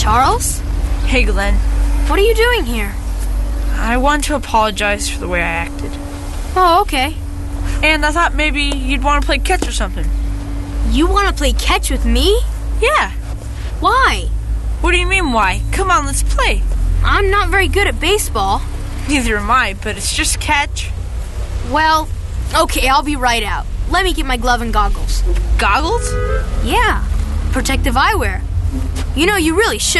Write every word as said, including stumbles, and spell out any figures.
Charles? Hey, Glenn. What are you doing here? I want to apologize for the way I acted. Oh, okay. And I thought maybe you'd want to play catch or something. You want to play catch with me? Yeah. Why? What do you mean, why? Come on, let's play. I'm not very good at baseball. Neither am I, but it's just catch. Well, okay, I'll be right out. Let me get my glove and goggles. Goggles? Yeah, protective eyewear. You know, you really should.